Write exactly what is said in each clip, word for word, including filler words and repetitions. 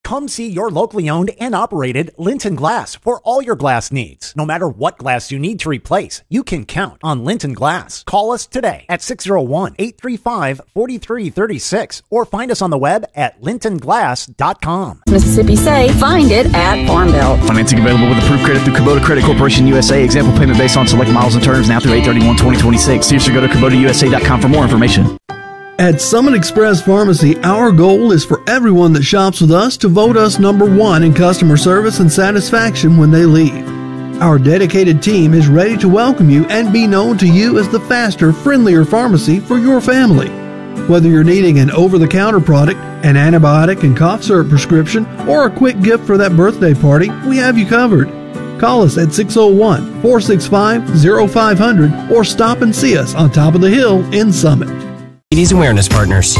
Come see your locally owned and operated Linton Glass for all your glass needs. No matter what glass you need to replace, you can count on Linton Glass. Call us today at six oh one, eight three five, four three three six or find us on the web at linton glass dot com. Mississippi Say, find it at Farm Belt. Financing available with approved credit through Kubota Credit Corporation U S A. Example payment based on select miles and terms now through eight thirty-one twenty twenty-six. Seriously, go to kubota u s a dot com for more information. At Summit Express Pharmacy, our goal is for everyone that shops with us to vote us number one in customer service and satisfaction when they leave. Our dedicated team is ready to welcome you and be known to you as the faster, friendlier pharmacy for your family. Whether you're needing an over-the-counter product, an antibiotic and cough syrup prescription, or a quick gift for that birthday party, we have you covered. Call us at six oh one, four six five, oh five hundred or stop and see us on top of the hill in Summit. Diabetes Awareness Partners.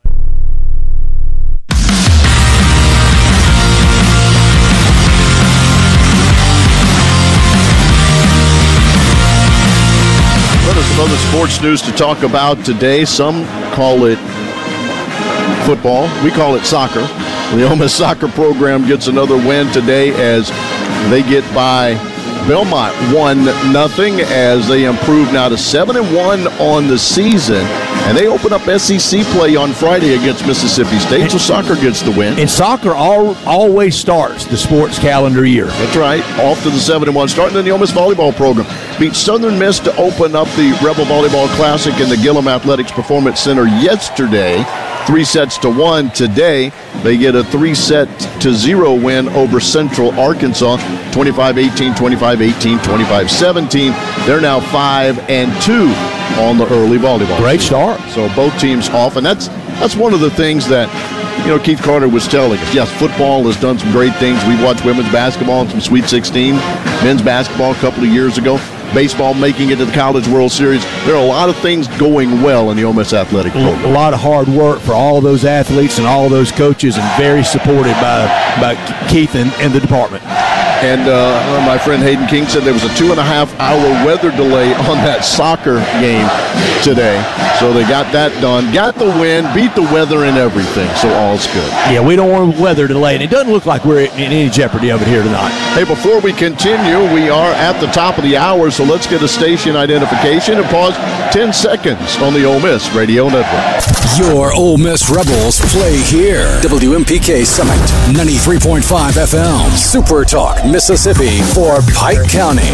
Well, there's some other sports news to talk about today. Some call it football. We call it soccer. The Ole Miss soccer program gets another win today as they get by Belmont one nothing as they improve now to seven and one on the season. And they open up S E C play on Friday against Mississippi State, so soccer gets the win. And soccer all, always starts the sports calendar year. That's right. Off to the seven and one start. And then the Ole Miss volleyball program beat Southern Miss to open up the Rebel Volleyball Classic in the Gillum Athletics Performance Center yesterday. Three sets to one today. They get a three-set to zero win over Central Arkansas, twenty-five eighteen, twenty-five eighteen, twenty-five seventeen. They're now five and two on the early volleyball. Great start. So both teams off, and that's that's one of the things that, you know, Keith Carter was telling us. Yes, football has done some great things. We've watched women's basketball in some Sweet sixteen, men's basketball a couple of years ago. Baseball making it to the College World Series. There are a lot of things going well in the Ole Miss athletic program. A lot of hard work for all those athletes and all those coaches, and very supported by, by Keith and, and the department. And uh, my friend Hayden King said there was a two and a half hour weather delay on that soccer game today. So they got that done. Got the win, beat the weather and everything. So all's good. Yeah, we don't want a weather delay. And it doesn't look like we're in any jeopardy of it here tonight. Hey, before we continue, we are at the top of the hour. So let's get a station identification and pause ten seconds on the Ole Miss Radio Network. Your Ole Miss Rebels play here. W M P K Summit, ninety-three point five F M. Super Talk, Mississippi for Pike County.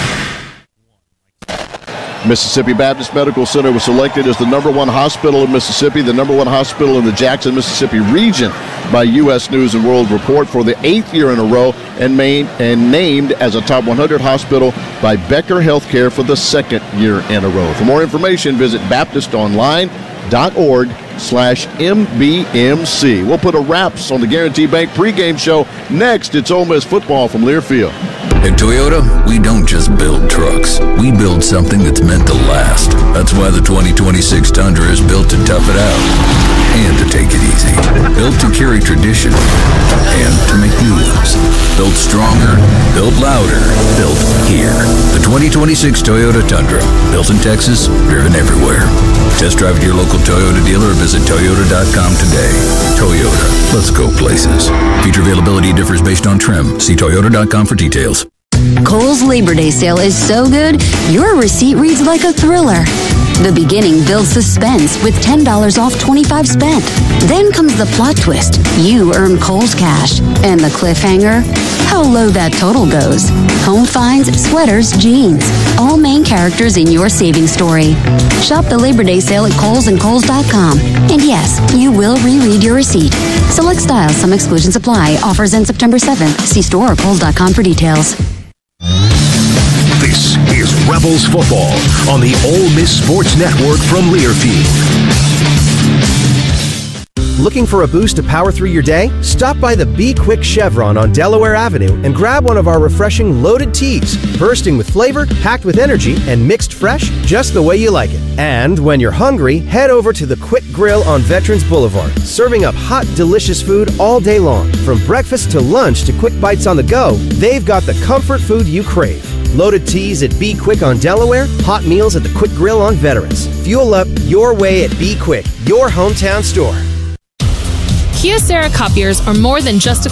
Mississippi Baptist Medical Center was selected as the number one hospital in Mississippi, the number one hospital in the Jackson, Mississippi region by U S News and World Report for the eighth year in a row, and, main, and named as a top one hundred hospital by Becker Healthcare for the second year in a row. For more information, visit baptist online dot org slash M B M C. We'll put a wraps on the Guarantee Bank pregame show next. It's Ole Miss football from Learfield. At Toyota, we don't just build trucks. We build something that's meant to last. That's why the twenty twenty-six Tundra is built to tough it out and to take it easy. Built to carry tradition and to make new ones. Built stronger, built louder, built here. The twenty twenty-six Toyota Tundra. Built in Texas, driven everywhere. Test drive at your local Toyota dealer or visit toyota dot com today. Toyota, let's go places. Feature availability differs based on trim. See toyota dot com for details. Kohl's Labor Day sale is so good, your receipt reads like a thriller. The beginning builds suspense with ten dollars off twenty-five spent. Then comes the plot twist. You earn Kohl's cash. And the cliffhanger? How low that total goes. Home finds, sweaters, jeans. All main characters in your saving story. Shop the Labor Day sale at Kohl's and Kohl's dot com. And yes, you will reread your receipt. Select styles, some exclusions apply. Offers end September seventh. See store or Kohl's dot com for details. This is Rebels Football on the Ole Miss Sports Network from Learfield. Looking for a boost to power through your day? Stop by the Be Quick Chevron on Delaware Avenue and grab one of our refreshing loaded teas, bursting with flavor, packed with energy, and mixed fresh just the way you like it. And when you're hungry, head over to the Quick Grill on Veterans Boulevard, serving up hot, delicious food all day long. From breakfast to lunch to quick bites on the go, they've got the comfort food you crave. Loaded teas at Be Quick on Delaware, hot meals at the Quick Grill on Veterans. Fuel up your way at Be Quick, your hometown store. Kyocera copiers are more than just a